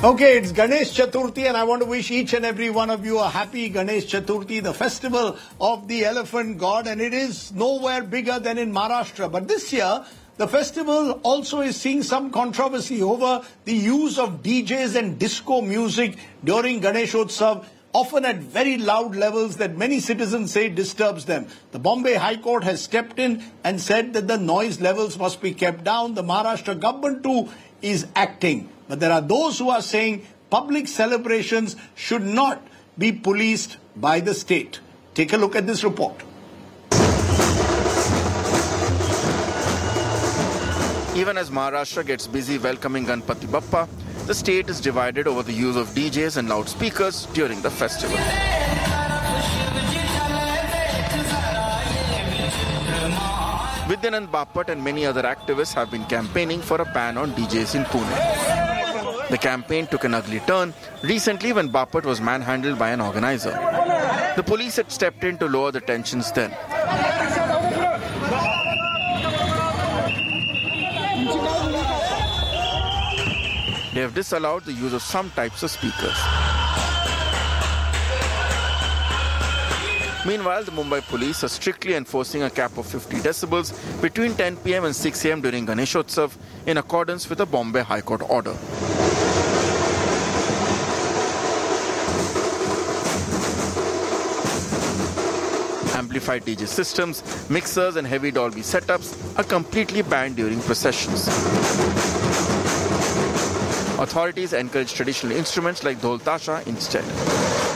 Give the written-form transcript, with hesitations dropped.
Okay, it's Ganesh Chaturthi and I want to wish each and every one of you a happy Ganesh Chaturthi, the festival of the elephant god, and it is nowhere bigger than in Maharashtra. But this year, the festival also is seeing some controversy over the use of DJs and disco music during Ganeshotsav, often at very loud levels that many citizens say disturbs them. The Bombay High Court has stepped in and said that the noise levels must be kept down. The Maharashtra government too is acting. But there are those who are saying public celebrations should not be policed by the state. Take a look at this report. Even as Maharashtra gets busy welcoming Ganpati Bappa, the state is divided over the use of DJs and loudspeakers during the festival. Vidyanand Bapat and many other activists have been campaigning for a ban on DJs in Pune. The campaign took an ugly turn recently when Bapat was manhandled by an organizer. The police had stepped in to lower the tensions then. They have disallowed the use of some types of speakers. Meanwhile, the Mumbai police are strictly enforcing a cap of 50 decibels between 10 p.m. and 6 a.m. during Ganeshotsav in accordance with a Bombay High Court order. Amplified DJ systems, mixers and heavy Dolby setups are completely banned during processions. Authorities encourage traditional instruments like dhol tasha instead.